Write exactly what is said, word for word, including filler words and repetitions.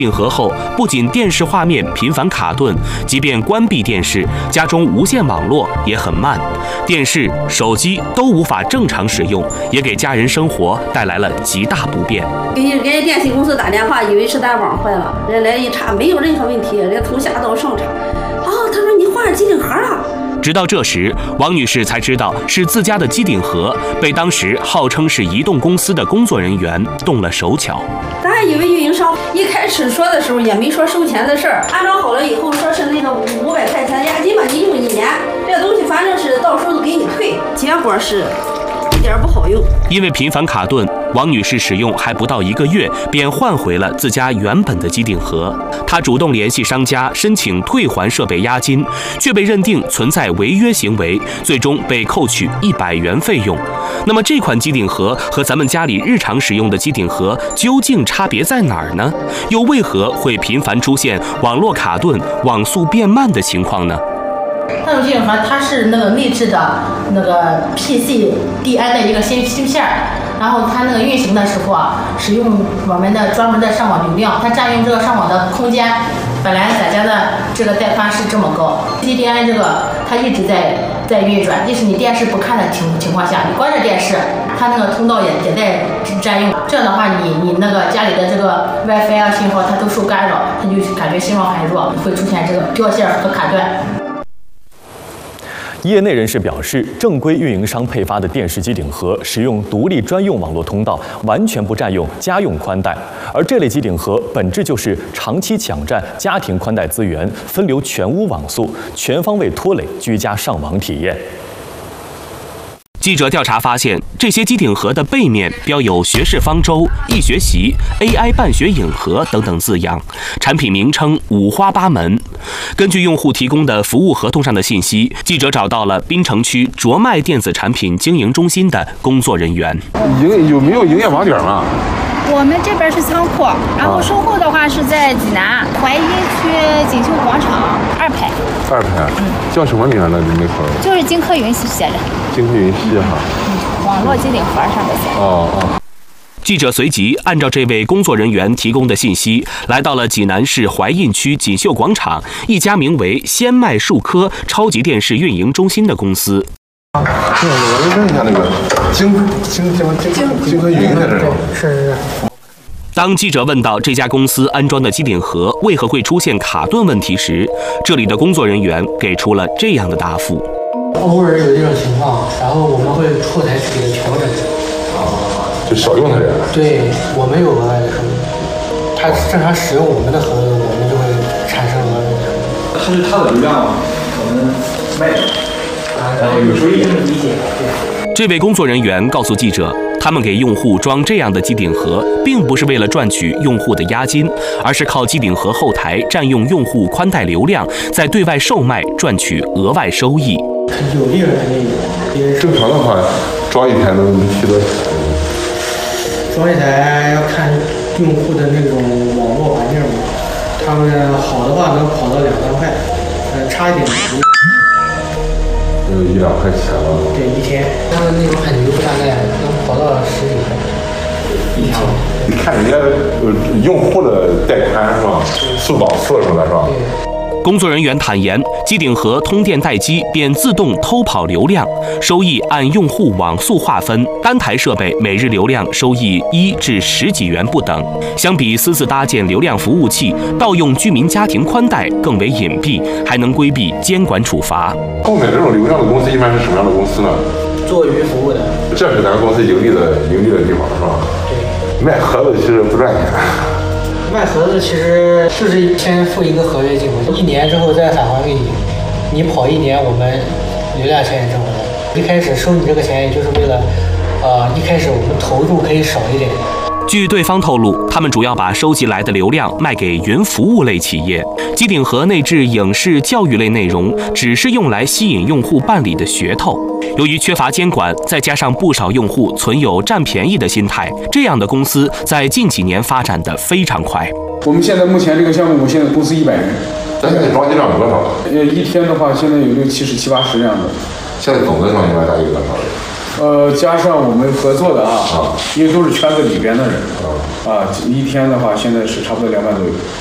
顶盒后，不仅电视画面频繁卡顿，即便关闭电视，家中无线网络也很慢，电视、手机都无法正常使用，也给家人生活带来了极大不便。 给人家电信公司打电话，以为是咱网坏了，人来一查没有任何问题，人家从下到上查，哦，他说你换了机顶盒了。 直到这时，王女士才知道是自家的机顶盒被当时号称是移动公司的工作人员动了手脚。 咱还以为运营商一开始说的时候也没说收钱的事儿，安装好了以后说是那个五百块钱押金吧，你用一年，这东西反正是到时候都给你退，结果是一点不好用。 因为频繁卡顿，王女士使用还不到一个月，便换回了自家原本的机顶盒。她主动联系商家申请退还设备押金，却被认定存在违约行为，最终被扣取一百元费用。那么这款机顶盒和咱们家里日常使用的机顶盒究竟差别在哪儿呢？又为何会频繁出现网络卡顿、网速变慢的情况呢？ 那种机顶盒它是那个内置的那个 P C D N 的一个芯芯片，然后它那个运行的时候啊，使用我们的专门的上网流量，它占用这个上网的空间。本来咱家的这个带宽是这么高 ，P C D N 这个它一直在在运转，即使你电视不看的情情况下，你关着电视，它那个通道也也在占用。这样的话，你你那个家里的这个 WiFi 啊信号它都受干扰，它就感觉信号很弱，会出现这个掉线和卡断。 业内人士表示，正规运营商配发的电视机顶盒使用独立专用网络通道，完全不占用家用宽带。而这类机顶盒本质就是长期抢占家庭宽带资源，分流全屋网速，全方位拖累居家上网体验。 记者调查发现，这些机顶盒的背面标有“学士方舟”“易学习”“A I 办学影盒”等等字样，产品名称五花八门。根据用户提供的服务合同上的信息，记者找到了滨城区卓迈电子产品经营中心的工作人员。 营有没有营业网点啊？ 我们这边是仓库，然后售后的话是在济南淮阴区锦绣广场二排。 二排，嗯，叫什么名呢？你那口就是金科云写着。 金科云系哈。 嗯，网络机顶盒上面写。 哦哦。 记者随即按照这位工作人员提供的信息，来到了济南市淮阴区锦绣广场一家名为先迈数科超级电视运营中心的公司。 我来问一下那个金金金金金科云在这儿。 是是。 当记者问到这家公司安装的机顶盒为何会出现卡顿问题时，这里的工作人员给出了这样的答复： 偶尔有这种情况，然后我们会后台去给它调整。 就少用它点。对， 我们有额外的收入。他正常使用我们的盒子，我们就会产生额外的收入。 它是它的流量，我们卖的，然后有收益。理解。 这位工作人员告诉记者，他们给用户装这样的机顶盒，并不是为了赚取用户的押金，而是靠机顶盒后台占用用户宽带流量，在对外售卖赚取额外收益。 有利润肯定有。 正常的话，装一台能提多少？ 装一台要看用户的那种网络环境嘛，他们好的话能跑到两三块，呃，差一点就有一两块钱了。 对，一天，他们那种很牛，大概能跑到十几块。 一天。你看人家用户的带宽是吧？速网速什么的是吧？ 对。 工作人员坦言，机顶盒通电待机便自动偷跑流量，收益按用户网速划分，单台设备每日流量收益一至十几元不等。相比私自搭建流量服务器，盗用居民家庭宽带更为隐蔽，还能规避监管处罚。 购买这种流量的公司一般是什么样的公司呢？ 做云服务的。 这是咱公司盈利的盈利的地方是吧？ 对。 卖盒子其实不赚钱。 卖盒子其实就是先付一个合约金，一年之后再返还给你，你跑一年，我们流量钱也挣回来。一开始收你这个钱，也就是为了，呃，一开始我们投入可以少一点。 据对方透露，他们主要把收集来的流量卖给云服务类企业。机顶盒内置影视、教育类内容，只是用来吸引用户办理的噱头。由于缺乏监管，再加上不少用户存有占便宜的心态，这样的公司在近几年发展得非常快。 我们现在目前这个项目，我现在公司一百人。 咱现在装机量多少？ 呃，一天的话，现在有六七十、七八十这样的。 现在总的上应该大约多少人？ 呃，加上我们合作的啊，啊，因为都是圈子里边的人啊。 啊，一天的话现在是差不多两万左右。